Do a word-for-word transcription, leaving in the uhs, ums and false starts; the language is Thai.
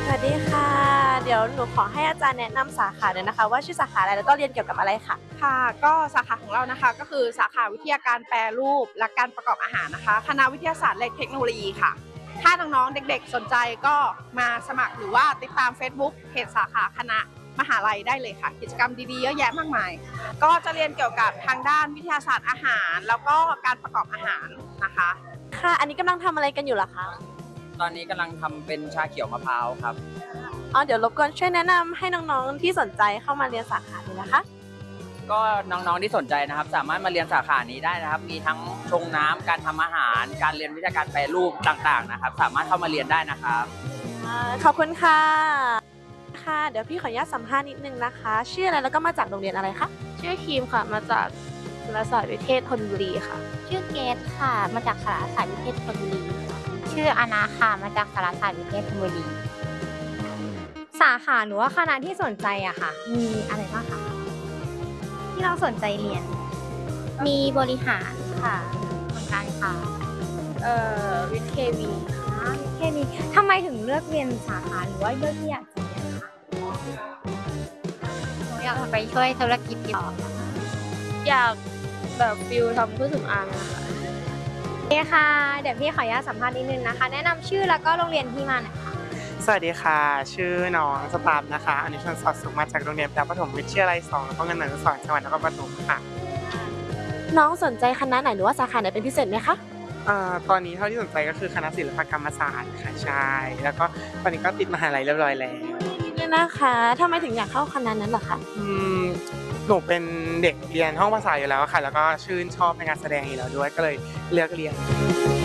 วัสดีค่ะเดี๋ยวหนูขอให้อาจารย์แนะนำสาขาหน่อยนะคะว่าชื่อสาขาอะไรแล้วก็เรียนเกี่ยวกับอะไรค่ะค่ะก็สาขาของเรานะคะก็คือสาขาวิทยาการแปรรูปและการประกอบอาหารนะคะคณะวิทยาศาสตร์และเทคโนโลยีค่ะถ้าน้องๆเด็กๆสนใจก็มาสมัครหรือว่าติดตาม Facebook เพจสาขาคณะมหาลัยได้เลยค่ะกิจกรรมดีๆเยอะแยะมากมายก็จะเรียนเกี่ยวกับทางด้านวิทยาศาสตร์อาหารแล้วก็การประกอบอาหารนะคะค่ะอันนี้กำลังทำอะไรกันอยู่เหรอคะตอนนี้กำลังทำเป็นชาเขียวมะพร้าวครับอ๋อเดี๋ยวรบกวนช่วยแนะนำให้น้องๆที่สนใจเข้ามาเรียนสาขานี้นะคะก็น้องๆที่สนใจนะครับสามารถมาเรียนสาขานี้ได้นะครับมีทั้งชงน้ำการทำอาหารการเรียนวิทยาการแปรรูปต่างๆนะครับสามารถเข้ามาเรียนได้นะครับขอบคุณค่ะค่ะเดี๋ยวพี่ขออนุญาตสัมภาษณ์นิดนึงนะคะชื่ออะไรแล้วก็มาจากโรงเรียนอะไรคะชื่อครีมค่ะมาจากสารศาสตร์วิเทศธนบุรีค่ะชื่อเกตค่ะมาจากสารศาสตร์วิเทศธนบุรีชื่ออนาค่ะมาจากสารศาสตร์วิเทศธนบุรีสาขาหรือว่าคณะที่สนใจอะค่ะมีอะไรบ้างคะที่เราสนใจเรียนมีบริหารค่ะเหมือนกันค่ะเอ่อวิทย์เคมีวิทย์เคมีทำไมถึงเลือกเรียนสาขาหรือว่าเลือกที่อยากจะเรียนคะอยากไปช่วยธุรกิจต่ออยากแบบฟิลทำเครื่องสำอางนะคะโอเคค่ะเดี๋ยวพี่ขออนุญาตสัมภาษณ์นิดนึงนะคะแนะนำชื่อแล้วก็โรงเรียนที่มาหน่อยค่ะสวัสดีค่ะชื่อน้องสตาฟนะคะอนุชนสอดสุขมาจากโรงเรียนประถมวิทยาลัยสองแล้วก็เงินหนังสอนจังหวัดนครปฐมค่ะน้องสนใจคณะไหนหรือว่าสาขาไหนเป็นพิเศษไหมคะอ่าตอนนี้เท่าที่สนใจก็คือคณะศิลปกรรมศาสตร์ค่ะใช่แล้วก็ตอนนี้ก็ติดมหาลัยเรียบร้อยแล้วนี่นะคะทำไมถึงอยากเข้าคณะนั้นเหรอคะอืมหนูเป็นเด็กเรียนห้องภาษาอยู่แล้วค่ะแล้วก็ชื่นชอบในการแสดงอยู่แล้วด้วยก็เลยเลือกเรียน